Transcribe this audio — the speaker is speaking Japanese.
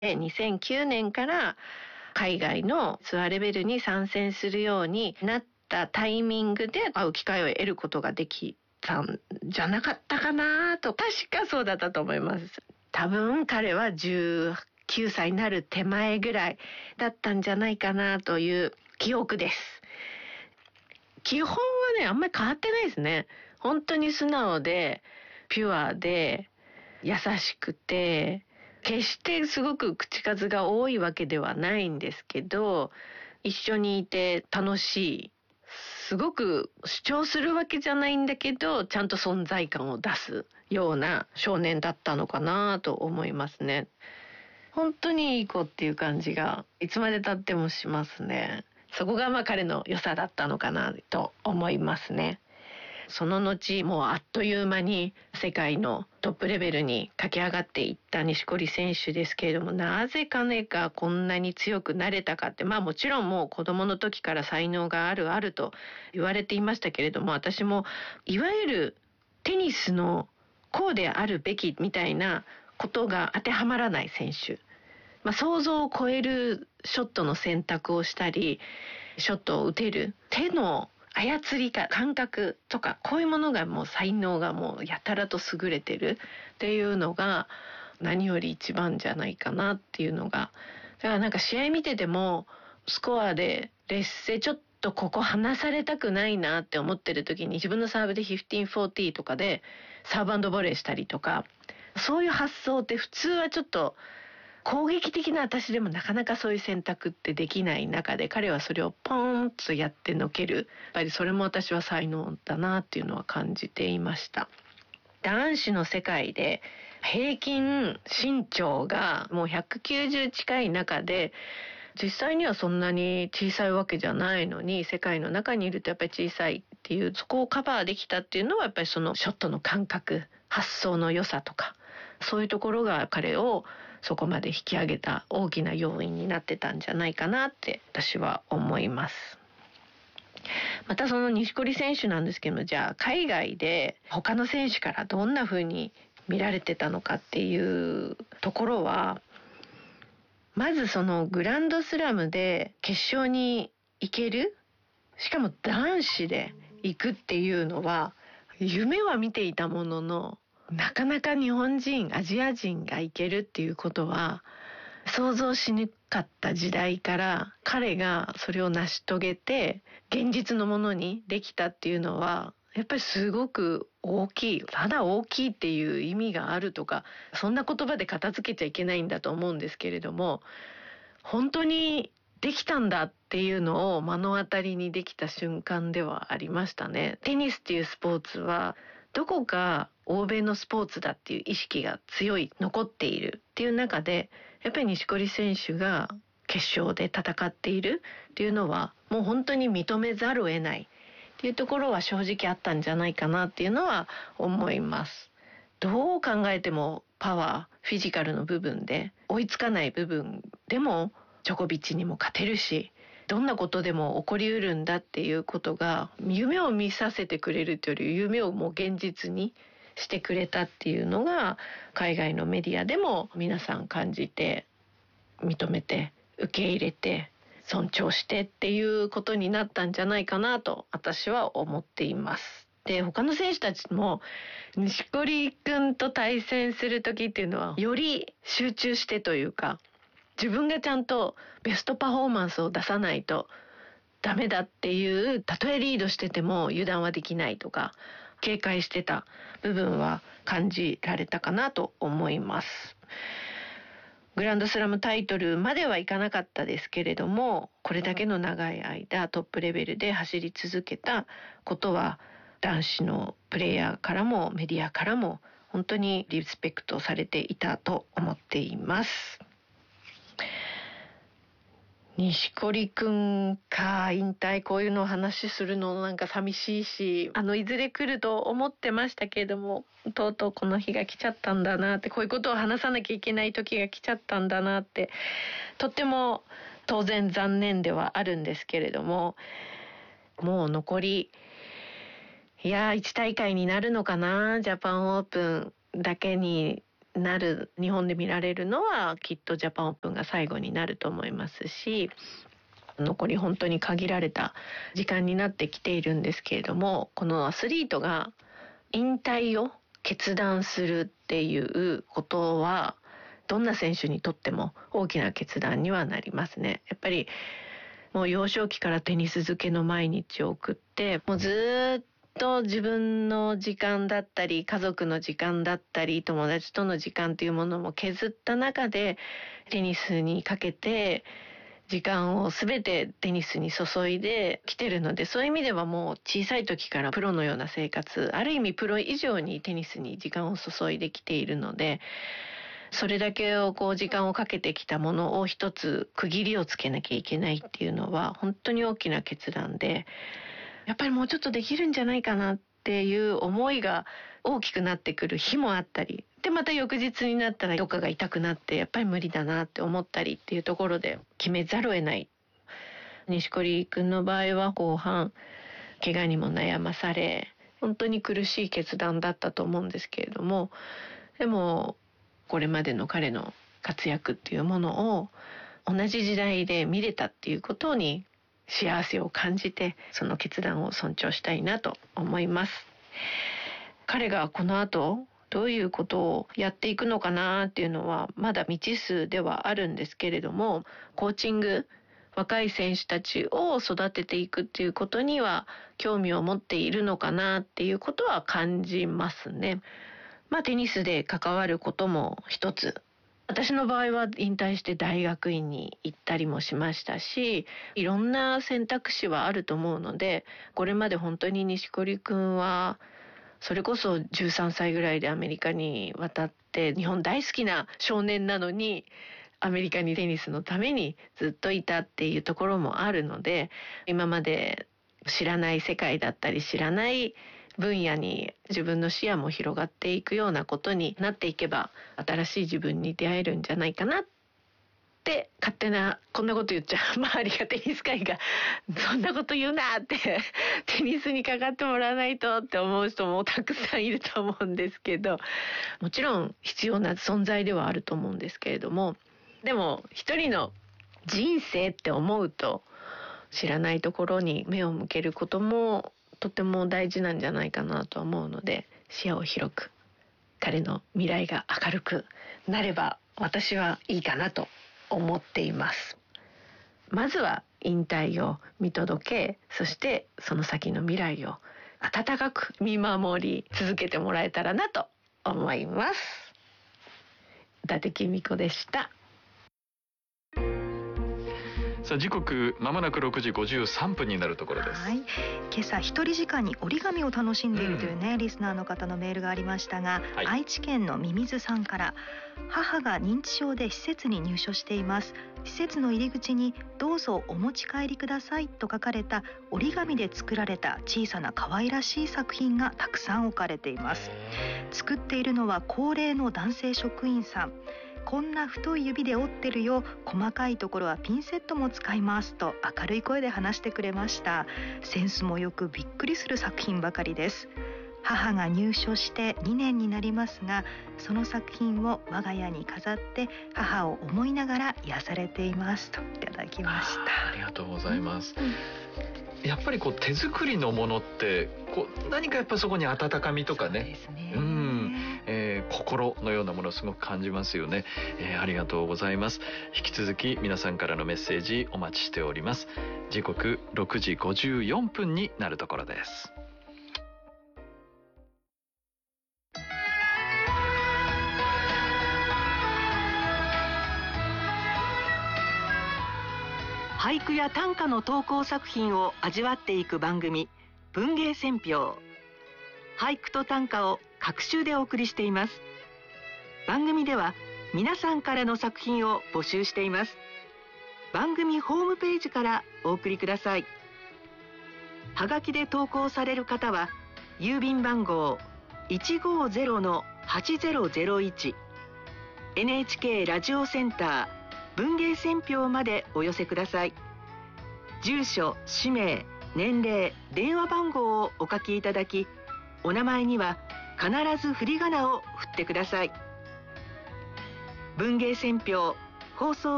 2009年から海外のツアーレベルに参戦するようになったタイミングで会う機会を得ることができたんじゃなかったかなと。確かそうだったと思います。多分彼は19歳になる手前ぐらいだったんじゃないかなという記憶です。基本はね、あんまり変わってないですね。本当に素直で、ピュアで、優しくて、決してすごく口数が多いわけではないんですけど、一緒にいて楽しい。すごく主張するわけじゃないんだけど、ちゃんと存在感を出すような少年だったのかなと思いますね。本当にいい子っていう感じがいつまで経ってもしますね。そこがまあ彼の良さだったのかなと思いますね。その後もうあっという間に世界のトップレベルに駆け上がっていった錦織選手ですけれども、なぜ彼がこんなに強くなれたかって、まあもちろんもう子供の時から才能があると言われていましたけれども、私もいわゆるテニスのこうであるべきみたいなことが当てはまらない選手。想像を超えるショットの選択をしたり、ショットを打てる手の操りか感覚とか、こういうものがもう才能がもうやたらと優れてるっていうのが何より一番じゃないかなっていうのが。だからなんか試合見ててもスコアで劣勢ちょっとここ離されたくないなって思ってる時に自分のサーブで1540とかでサーブ&ボレーしたりとか、そういう発想って普通はちょっと攻撃的な私でもなかなかそういう選択ってできない中で、彼はそれをポーンとやってのける。やっぱりそれも私は才能だなっていうのは感じていました。男子の世界で平均身長がもう190近い中で、実際にはそんなに小さいわけじゃないのに、世界の中にいるとやっぱり小さいっていう、そこをカバーできたっていうのはやっぱりそのショットの感覚、発想の良さとか、そういうところが彼をそこまで引き上げた大きな要因になってたんじゃないかなって私は思います。またその錦織選手なんですけども、じゃあ海外で他の選手からどんな風に見られてたのかっていうところは、まずそのグランドスラムで決勝に行ける、しかも男子で行くっていうのは夢は見ていたものの、なかなか日本人、アジア人が行けるっていうことは想像しにくかった時代から、彼がそれを成し遂げて現実のものにできたっていうのはやっぱりすごく大きい。ただ大きいっていう意味があるとか、そんな言葉で片付けちゃいけないんだと思うんですけれども、本当にできたんだっていうのを目の当たりにできた瞬間ではありましたね。テニスっていうスポーツはどこか欧米のスポーツだっていう意識が強い、残っているっていう中で、やっぱり錦織選手が決勝で戦っているっていうのはもう本当に認めざるを得ないっていうところは正直あったんじゃないかなっていうのは思います。どう考えてもパワー、フィジカルの部分で追いつかない部分でもジョコビッチにも勝てるし、どんなことでも起こりうるんだっていうことが、夢を見させてくれるというより夢をもう現実にしてくれたっていうのが、海外のメディアでも皆さん感じて、認めて、受け入れて、尊重してっていうことになったんじゃないかなと私は思っています。で、他の選手たちも錦織くんと対戦する時っていうのはより集中してというか、自分がちゃんとベストパフォーマンスを出さないとダメだっていう、たとえリードしてても油断はできないとか、警戒してた部分は感じられたかなと思います。グランドスラムタイトルまではいかなかったですけれども、これだけの長い間トップレベルで走り続けたことは、男子のプレイヤーからもメディアからも本当にリスペクトされていたと思っています。錦織くんか、引退、こういうのを話するのなんか寂しいし、いずれ来ると思ってましたけれども、とうとうこの日が来ちゃったんだなって、こういうことを話さなきゃいけない時が来ちゃったんだなって、とっても当然残念ではあるんですけれども、もう残り、1大会になるのかな、ジャパンオープンだけになる、日本で見られるのはきっとジャパンオープンが最後になると思いますし、残り本当に限られた時間になってきているんですけれども、このアスリートが引退を決断するっていうことはどんな選手にとっても大きな決断にはなりますね。やっぱりもう幼少期からテニス漬けの毎日を送って、もうずっと自分の時間だったり家族の時間だったり友達との時間というものも削った中でテニスにかけて時間を全てテニスに注いできてるので、そういう意味ではもう小さい時からプロのような生活、ある意味プロ以上にテニスに時間を注いできているので、それだけを時間をかけてきたものを一つ区切りをつけなきゃいけないっていうのは本当に大きな決断で、やっぱりもうちょっとできるんじゃないかなっていう思いが大きくなってくる日もあったり、でまた翌日になったらどっかが痛くなってやっぱり無理だなって思ったりっていうところで決めざるを得ない。錦織君の場合は後半怪我にも悩まされ、本当に苦しい決断だったと思うんですけれども、でもこれまでの彼の活躍っていうものを同じ時代で見れたっていうことに幸せを感じて、その決断を尊重したいなと思います。彼がこの後どういうことをやっていくのかなっていうのはまだ未知数ではあるんですけれども、コーチング、若い選手たちを育てていくっていうことには興味を持っているのかなっていうことは感じますね。テニスで関わることも一つ、私の場合は引退して大学院に行ったりもしましたし、いろんな選択肢はあると思うので、これまで本当に錦織君はそれこそ13歳ぐらいでアメリカに渡って、日本大好きな少年なのにアメリカにテニスのためにずっといたっていうところもあるので、今まで知らない世界だったり知らない分野に自分の視野も広がっていくようなことになっていけば、新しい自分に出会えるんじゃないかなって勝手な、こんなこと言っちゃ周りがテニス界がそんなこと言うなってテニスにかかってもらわないとって思う人もたくさんいると思うんですけど、もちろん必要な存在ではあると思うんですけれども、でも一人の人生って思うと知らないところに目を向けることもとても大事なんじゃないかなと思うので、視野を広く彼の未来が明るくなれば私はいいかなと思っています。まずは引退を見届け、そしてその先の未来を温かく見守り続けてもらえたらなと思います。伊達公子でした。 さあ時刻まもなく6時53分になるところです。 はい、今朝一人時間に折り紙を楽しんでいるというね、リスナーの方のメールがありましたが、はい、愛知県のミミズさんから、母が認知症で施設に入所しています。施設の入り口にどうぞお持ち帰りくださいと書かれた折り紙で作られた小さな可愛らしい作品がたくさん置かれています。作っているのは高齢の男性職員さん。こんな太い指で折ってるよ、細かいところはピンセットも使いますと明るい声で話してくれました。センスもよくびっくりする作品ばかりです。母が入所して2年になりますが、その作品を我が家に飾って母を思いながら癒されていますといただきました。 ありがとうございます。やっぱり手作りのものって何かやっぱそこに温かみとかね、心のようなものをすごく感じますよね。ありがとうございます。引き続き皆さんからのメッセージお待ちしております。時刻6時54分になるところです。 俳句や短歌の投稿作品を味わっていく番組、文芸選評。俳句と短歌を各週でお送りしています。番組では皆さんからの作品を募集しています。番組ホームページからお送りください。はがきで投稿される方は郵便番号 150-8001 NHK ラジオセンター文芸選評までお寄せください。住所、氏名、年齢、電話番号をお書きいただき、お名前には必ず振り仮名を振ってください。 文芸選評放送